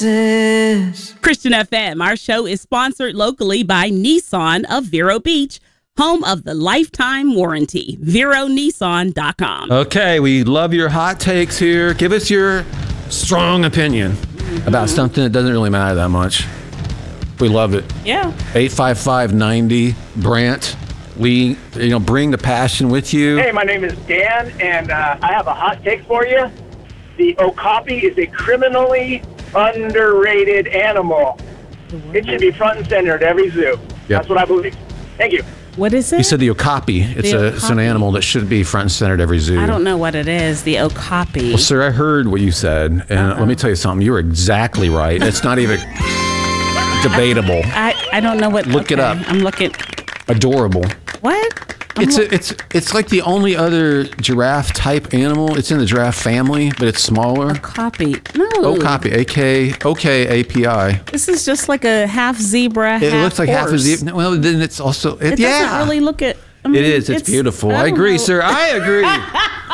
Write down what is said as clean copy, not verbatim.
Christian FM, our show is sponsored locally by Nissan of Vero Beach, home of the lifetime warranty. VeroNissan.com. Okay, we love your hot takes here. Give us your strong opinion about something that doesn't really matter that much. We love it. Yeah. 855-90 Brant. We, bring the passion with you. Hey, my name is Dan, and I have a hot take for you. The okapi is a criminally underrated animal. It should be front and center at every zoo. Yep. That's what I believe. Thank you. What is it? You said the okapi. It's an animal that should be front and center at every zoo. I don't know what it is. The okapi. Well, sir, I heard what you said, and let me tell you something. You were exactly right. It's not even debatable. I don't know what. Look it up. I'm looking. Adorable. What? It's like the only other giraffe type animal. It's in the giraffe family, but it's smaller. Okapi. No. Okapi. A-K-O-K-A-P-I. This is just like a half zebra, It half looks like half a horse. zebra. Well, then it's also It doesn't really look at. I mean, it is. It's beautiful. I don't agree, know. sir. I agree.